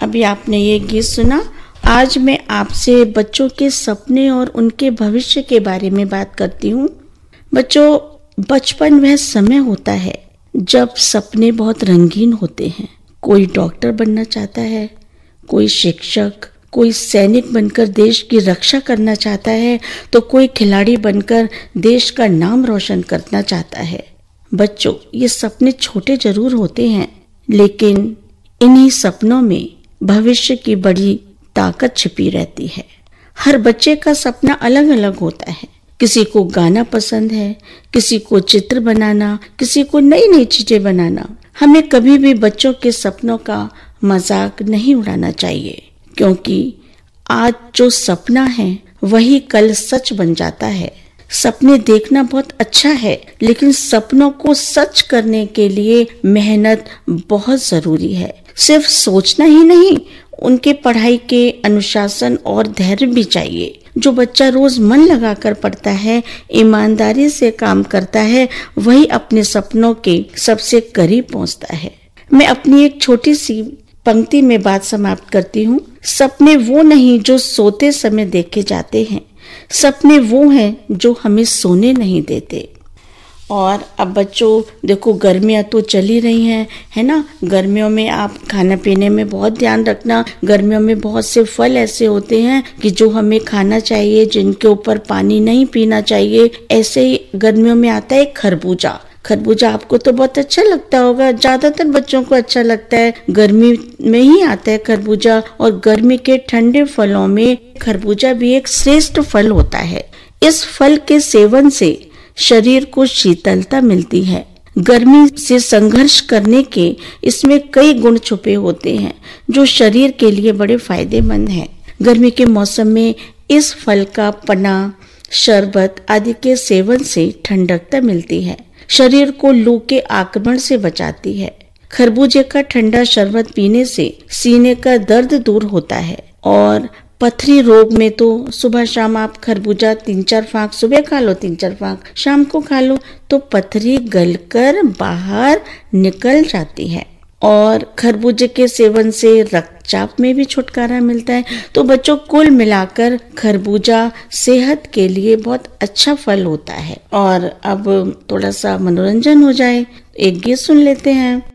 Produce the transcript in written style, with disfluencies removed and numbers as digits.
अभी आपने ये गीत सुना। आज मैं आपसे बच्चों के सपने और उनके भविष्य के बारे में बात करती हूँ। बच्चों, बचपन वह समय होता है जब सपने बहुत रंगीन होते हैं। कोई डॉक्टर बनना चाहता है, कोई शिक्षक, कोई सैनिक बनकर देश की रक्षा करना चाहता है, तो कोई खिलाड़ी बनकर देश का नाम रोशन करना चाहता है। बच्चों, ये सपने छोटे जरूर होते हैं, लेकिन इन्हीं सपनों में भविष्य की बड़ी ताकत छिपी रहती है। हर बच्चे का सपना अलग अलग होता है। किसी को गाना पसंद है, किसी को चित्र बनाना, किसी को नई नई चीजें बनाना। हमें कभी भी बच्चों के सपनों का मजाक नहीं उड़ाना चाहिए, क्योंकि आज जो सपना है वही कल सच बन जाता है। सपने देखना बहुत अच्छा है, लेकिन सपनों को सच करने के लिए मेहनत बहुत जरूरी है। सिर्फ सोचना ही नहीं, उनके पढ़ाई के अनुशासन और धैर्य भी चाहिए। जो बच्चा रोज मन लगाकर पढ़ता है, ईमानदारी से काम करता है, वही अपने सपनों के सबसे करीब पहुंचता है। मैं अपनी एक छोटी सी पंक्ति में बात समाप्त करती हूँ। सपने वो नहीं जो सोते समय देखे जाते हैं, सपने वो हैं जो हमें सोने नहीं देते। और अब बच्चों देखो, गर्मियां तो चली रही हैं, है ना। गर्मियों में आप खाना पीने में बहुत ध्यान रखना। गर्मियों में बहुत से फल ऐसे होते हैं कि जो हमें खाना चाहिए, जिनके ऊपर पानी नहीं पीना चाहिए। ऐसे ही गर्मियों में आता है खरबूजा। खरबूजा आपको तो बहुत अच्छा लगता होगा, ज्यादातर बच्चों को अच्छा लगता है। गर्मी में ही आता है खरबूजा, और गर्मी के ठंडे फलों में खरबूजा भी एक श्रेष्ठ फल होता है। इस फल के सेवन से शरीर को शीतलता मिलती है। गर्मी से संघर्ष करने के इसमें कई गुण छुपे होते हैं जो शरीर के लिए बड़े फायदेमंद हैं। गर्मी के मौसम में इस फल का पन्ना, शरबत आदि के सेवन से ठंडकता मिलती है, शरीर को लू के आक्रमण से बचाती है। खरबूजे का ठंडा शरबत पीने से सीने का दर्द दूर होता है। और पथरी रोग में तो सुबह शाम आप खरबूजा 3-4 फाक सुबह खा लो, 3-4 फाक शाम को खा लो, तो पथरी गलकर बाहर निकल जाती है। और खरबूजे के सेवन से रक्तचाप में भी छुटकारा मिलता है। तो बच्चों, कुल मिलाकर खरबूजा सेहत के लिए बहुत अच्छा फल होता है। और अब थोड़ा सा मनोरंजन हो जाए, एक गीत सुन लेते हैं।